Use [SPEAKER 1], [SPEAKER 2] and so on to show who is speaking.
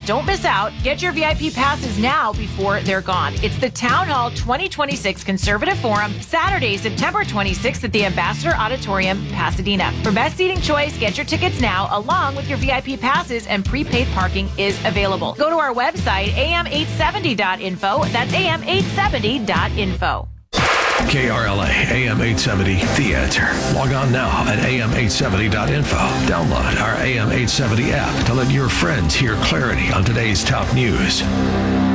[SPEAKER 1] Don't miss out. Get your VIP passes now before they're gone. It's the Town Hall 2026 Conservative Forum, Saturday, September 26th at the Ambassador Auditorium, Pasadena. For best seating choice, get your tickets now, along with your VIP passes, and prepaid parking is available. Go to our website, am870.info. That's am870.info.
[SPEAKER 2] KRLA AM 870, The Answer. Log on now at am870.info. Download our AM 870 app to let your friends hear clarity on today's top news.